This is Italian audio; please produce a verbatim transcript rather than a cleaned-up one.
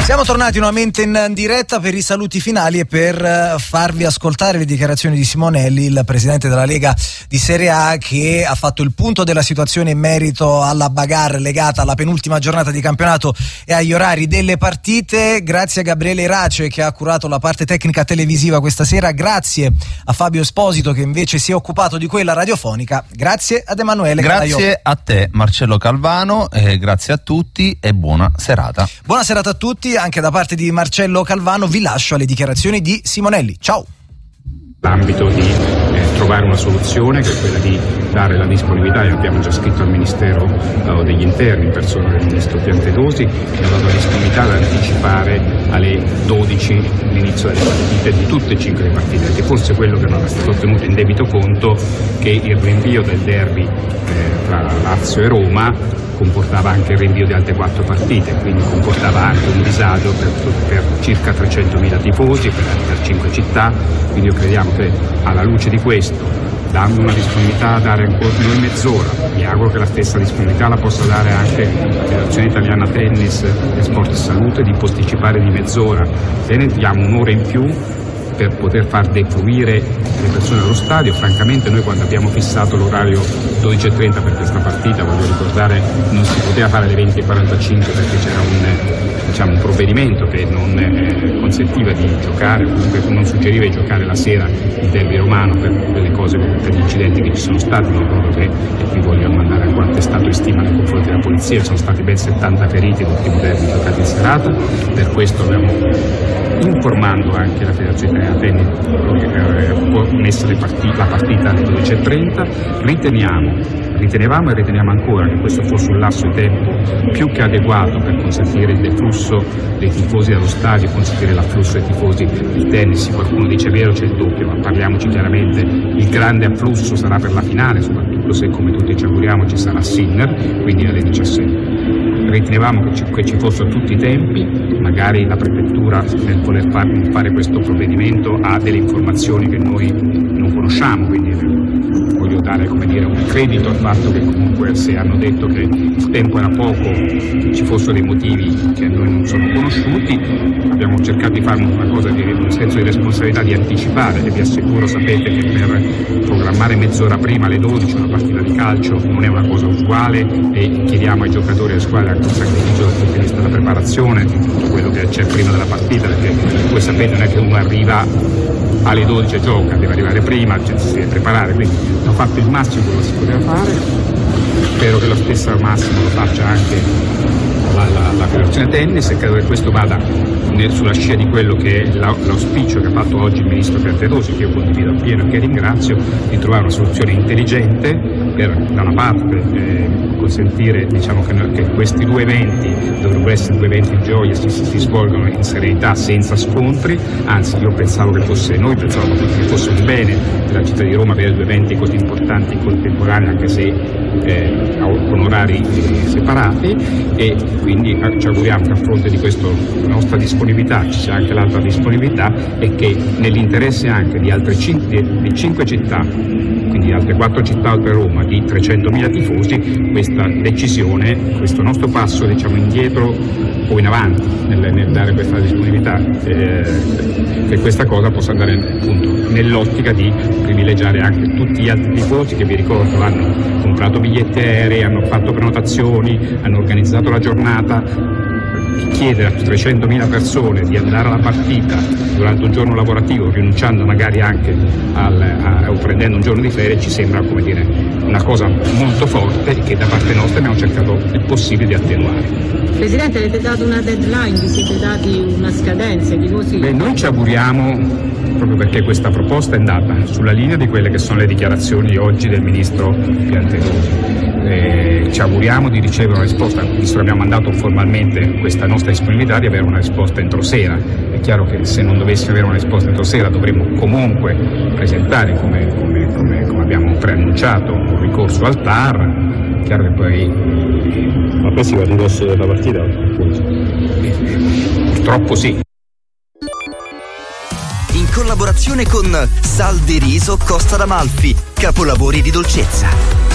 Siamo tornati nuovamente in diretta per i saluti finali e per farvi ascoltare le dichiarazioni di Simonelli, il presidente della Lega di Serie A, che ha fatto il punto della situazione in merito alla bagarre legata alla penultima giornata di campionato e agli orari delle partite. Grazie a Gabriele Irace che ha curato la parte tecnica televisiva questa sera, grazie a Fabio Esposito che invece si è occupato di quella radiofonica, grazie ad Emanuele Grazie Calaio. a te Marcello Calvano, eh, grazie a tutti e buona serata. Buona serata a tutti. Anche da parte di Marcello Calvano vi lascio alle dichiarazioni di Simonelli. Ciao. L'ambito di eh, trovare una soluzione che è quella di dare la disponibilità, e abbiamo già scritto al Ministero eh, degli Interni in persona del Ministro Piantedosi, che ha dato la disponibilità ad anticipare alle dodici l'inizio delle partite, di tutte e cinque le partite, che forse quello che non è stato tenuto in debito conto, che il rinvio del derby eh, tra Lazio e Roma comportava anche il rinvio di altre quattro partite, quindi comportava anche un disagio per, per circa trecentomila tifosi, per, per cinque città, quindi io crediamo che alla luce di questo, dando una disponibilità a dare ancora noi mezz'ora, mi auguro che la stessa disponibilità la possa dare anche la Federazione Italiana Tennis e Sport e Salute, di posticipare di mezz'ora, se ne diamo un'ora in più per poter far defluire le persone allo stadio. Francamente noi quando abbiamo fissato l'orario dodici e trenta per questa partita, voglio ricordare, non si poteva fare alle venti e quarantacinque perché c'era un, diciamo, un provvedimento che non eh, consentiva di giocare, comunque non suggeriva di giocare la sera il derby romano per delle cose, per gli incidenti che ci sono stati. Non ricordo che, e qui voglio mandare a quanto è stato stima nei confronti della polizia, sono stati ben settanta feriti l'ultimo derby giocato in serata. Per questo abbiamo, informando anche la Federazione Italiana Tennis, messa le partite, la partita alle dodici e trenta. Riteniamo, ritenevamo e riteniamo ancora che questo fosse un lasso di tempo più che adeguato per consentire il deflusso dei tifosi allo stadio, consentire l'afflusso dei tifosi del tennis. Qualcuno dice è vero, c'è il doppio, ma parliamoci chiaramente, il grande afflusso sarà per la finale, soprattutto se, come tutti ci auguriamo, ci sarà Sinner, quindi alle diciassette. Ritenevamo che ci, che ci fossero tutti i tempi, magari la prefettura nel voler far, fare questo provvedimento ha delle informazioni che noi non conosciamo, quindi voglio dare, come dire, un credito al fatto che comunque, se hanno detto che il tempo era poco, ci fossero dei motivi che a noi non sono conosciuti. Abbiamo cercato di fare una cosa di un senso di responsabilità, di anticipare, e vi assicuro, sapete che per programmare mezz'ora prima alle dodici una partita di calcio non è una cosa usuale, e chiediamo ai giocatori e alle squadre anche un sacrificio dal punto di vista della preparazione, di tutto quello che c'è prima della partita, perché voi sapete non è che uno arriva alle dodici e gioca, deve arrivare prima, cioè, si deve preparare, quindi ho fatto il massimo quello che si poteva fare. Spero che lo stesso massimo lo faccia anche la, la, la Federazione Tennis, e credo che questo vada nel, sulla scia di quello che è la, l'auspicio che ha fatto oggi il Ministro Piantedosi, che io condivido appieno e che ringrazio, di trovare una soluzione intelligente per, da una parte, eh, consentire, diciamo, che, che questi due eventi dovrebbero essere due eventi di gioia, si, si svolgono in serenità, senza scontri. Anzi, io pensavo che fosse, noi pensavamo che fosse un bene della città di Roma avere due eventi così importanti in contemporanea, anche se eh, con orari eh, separati, e quindi ci auguriamo che a fronte di questa nostra disponibilità ci sia anche l'altra disponibilità, e che nell'interesse anche di altre cinque, di cinque città, quindi altre quattro città oltre Roma, di trecentomila tifosi, questa decisione, questo nostro passo, diciamo, indietro o in avanti nel, nel dare questa disponibilità, eh, che questa cosa possa andare, appunto, nell'ottica di privilegiare anche tutti gli altri tifosi che, vi ricordo, hanno comprato biglietti aerei, hanno fatto prenotazioni, hanno organizzato la giornata. Chiedere a trecentomila persone di andare alla partita durante un giorno lavorativo, rinunciando magari anche al, a, o prendendo un giorno di ferie, ci sembra, come dire, una cosa molto forte, che da parte nostra abbiamo cercato il possibile di attenuare. Presidente, avete dato una deadline, vi siete dati una scadenza, i tifosi? Beh, noi ci auguriamo, proprio perché questa proposta è andata sulla linea di quelle che sono le dichiarazioni oggi del Ministro Piantedosi. Eh, ci auguriamo di ricevere una risposta, visto che abbiamo mandato formalmente questa nostra disponibilità, di avere una risposta entro sera. È chiaro che se non dovessimo avere una risposta entro sera dovremmo comunque presentare, come, come, come, come abbiamo preannunciato, un ricorso al T A R. Chiaro che poi... Ma poi si va a ridosso della partita? Purtroppo sì. In collaborazione con Sal di Riso Costa d'Amalfi, capolavori di dolcezza.